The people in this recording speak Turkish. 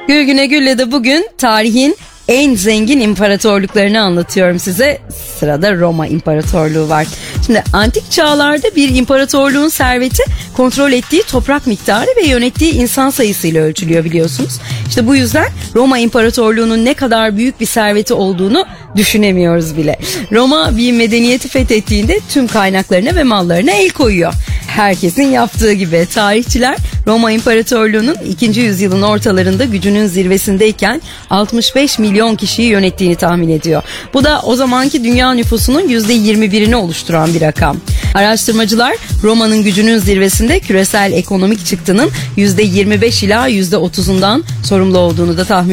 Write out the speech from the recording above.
Gül Güne Gül'le de bugün tarihin en zengin imparatorluklarını anlatıyorum size. Sırada Roma İmparatorluğu var. Şimdi antik çağlarda bir imparatorluğun serveti kontrol ettiği toprak miktarı ve yönettiği insan sayısıyla ölçülüyor biliyorsunuz. İşte bu yüzden Roma İmparatorluğu'nun ne kadar büyük bir serveti olduğunu düşünemiyoruz bile. Roma bir medeniyeti fethettiğinde tüm kaynaklarına ve mallarına el koyuyor. Herkesin yaptığı gibi tarihçiler Roma İmparatorluğu'nun 2. yüzyılın ortalarında gücünün zirvesindeyken 65 milyon kişiyi yönettiğini tahmin ediyor. Bu da o zamanki dünya nüfusunun %21'ini oluşturan bir rakam. Araştırmacılar Roma'nın gücünün zirvesinde küresel ekonomik çıktının %25 ila %30'undan sorumlu olduğunu da tahmin